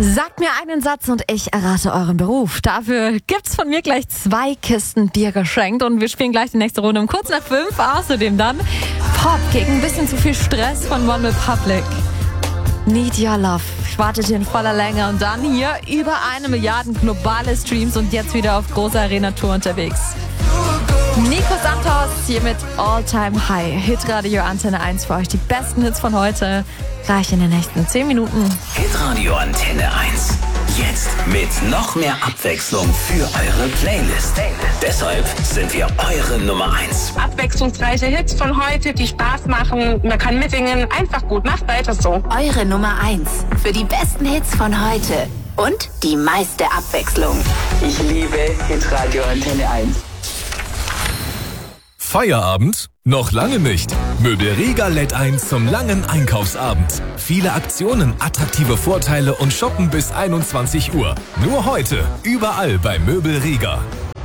Sagt mir einen Satz und ich errate euren Beruf. Dafür gibt's von mir gleich 2 Kisten Bier geschenkt und wir spielen gleich die nächste Runde um kurz nach 5. Außerdem dann Pop gegen ein bisschen zu viel Stress von OneRepublic. Need Your Love wartet in voller Länge und dann hier über 1 Milliarde globale Streams und jetzt wieder auf großer Arena-Tour unterwegs. Nico Santos hier mit All Time High. Hitradio Antenne 1 für euch. Die besten Hits von heute gleich in den nächsten 10 Minuten. Hitradio Antenne 1. Jetzt mit noch mehr Abwechslung für eure Playlist. Deshalb sind wir eure Nummer 1. Abwechslungsreiche Hits von heute, die Spaß machen. Man kann mitsingen. Einfach gut. Macht weiter so. Eure Nummer 1 für die besten Hits von heute und die meiste Abwechslung. Ich liebe Hitradio Antenne 1. Feierabend? Noch lange nicht. Möbel Riga lädt ein zum langen Einkaufsabend. Viele Aktionen, attraktive Vorteile und Shoppen bis 21 Uhr. Nur heute, überall bei Möbel Riga.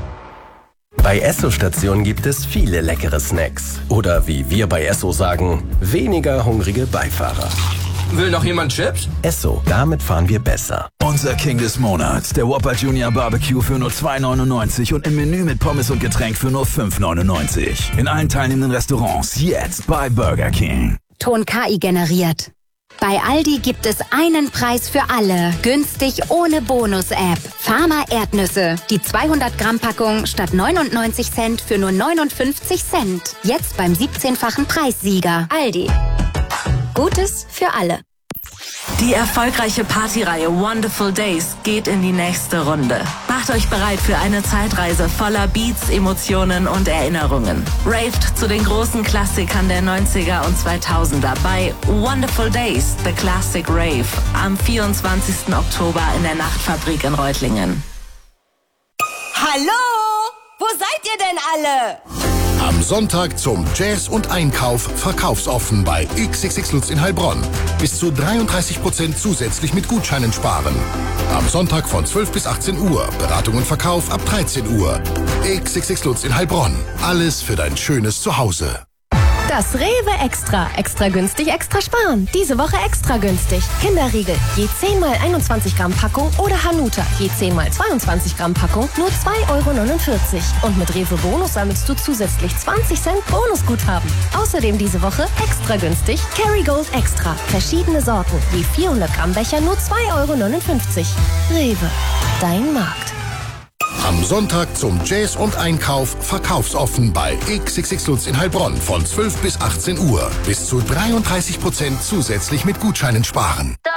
Bei Esso-Station gibt es viele leckere Snacks. Oder wie wir bei Esso sagen, weniger hungrige Beifahrer. Will noch jemand Chips? Esso, damit fahren wir besser. Unser King des Monats, der Whopper Junior Barbecue für nur 2,99 und im Menü mit Pommes und Getränk für nur 5,99. In allen teilnehmenden Restaurants jetzt bei Burger King. Ton KI generiert. Bei Aldi gibt es einen Preis für alle. Günstig ohne Bonus-App. Farmer Erdnüsse. Die 200-Gramm-Packung statt 99 Cent für nur 59 Cent. Jetzt beim 17-fachen Preissieger. Aldi. Gutes für alle. Die erfolgreiche Partyreihe Wonderful Days geht in die nächste Runde. Macht euch bereit für eine Zeitreise voller Beats, Emotionen und Erinnerungen. Raved zu den großen Klassikern der 90er und 2000er bei Wonderful Days, The Classic Rave, am 24. Oktober in der Nachtfabrik in Reutlingen. Hallo? Wo seid ihr denn alle? Am Sonntag zum Jazz- und Einkauf verkaufsoffen bei XXX Lutz in Heilbronn. Bis zu 33% zusätzlich mit Gutscheinen sparen. Am Sonntag von 12 bis 18 Uhr. Beratung und Verkauf ab 13 Uhr. XXX Lutz in Heilbronn. Alles für dein schönes Zuhause. Das Rewe Extra. Extra günstig, extra sparen. Diese Woche extra günstig. Kinderriegel. Je 10 mal 21 Gramm Packung oder Hanuta. Je 10 mal 22 Gramm Packung. Nur 2,49 €. Und mit Rewe Bonus sammelst du zusätzlich 20 Cent Bonusguthaben. Außerdem diese Woche extra günstig. Kerrygold Extra. Verschiedene Sorten. Je 400 Gramm Becher nur 2,59 €. Rewe. Dein Markt. Am Sonntag zum Jazz- und Einkauf verkaufsoffen bei XXX Lutz in Heilbronn von 12 bis 18 Uhr. Bis zu 33% zusätzlich mit Gutscheinen sparen.